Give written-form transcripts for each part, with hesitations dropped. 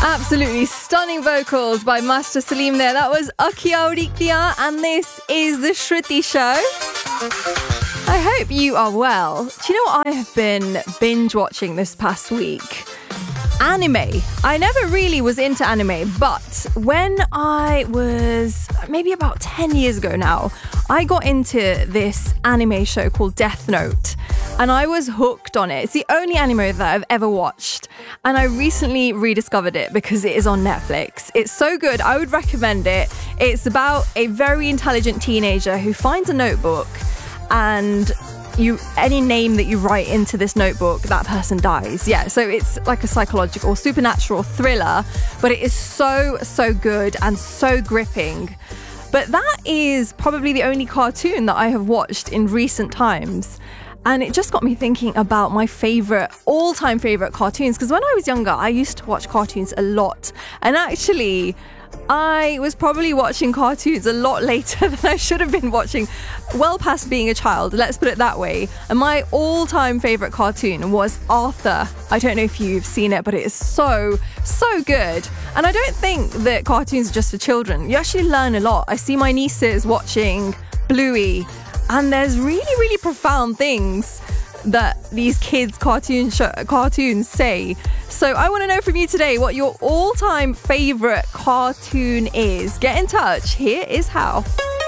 Absolutely stunning vocals by Master Salim there. That was Akhiyan Udikdiyan, and this is The Shruti Show. I hope you are well. Do you know what I have been binge watching this past week? Anime. I never really was into anime, but when I was maybe about 10 years ago now, I got into this anime show called Death Note. And I was hooked on it. It's the only anime that I've ever watched. And I recently rediscovered it because it is on Netflix. It's so good. I would recommend it. It's about a very intelligent teenager who finds a notebook, and any name that you write into this notebook, that person dies. Yeah, so it's like a psychological, supernatural thriller, but it is so good and so gripping. But that is probably the only cartoon that I have watched in recent times. And it just got me thinking about my all-time favourite cartoons. Because when I was younger, I used to watch cartoons a lot. And actually, I was probably watching cartoons a lot later than I should have been watching, well past being a child, let's put it that way. And my all-time favourite cartoon was Arthur. I don't know if you've seen it, but it is so good. And I don't think that cartoons are just for children. You actually learn a lot. I see my nieces watching Bluey, and there's really profound things that these kids' cartoons say. So I want to know from you today what your all-time favourite cartoon is. Get in touch. Here is how.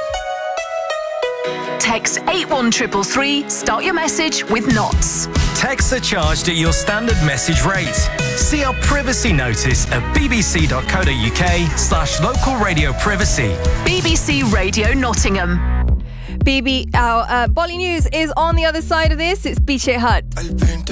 Text 81333, start your message with NOTS. Texts are charged at your standard message rate. See our privacy notice at bbc.co.uk/local radio privacy. BBC Radio Nottingham. Our Bolly News is on the other side of this. It's Beach Hut.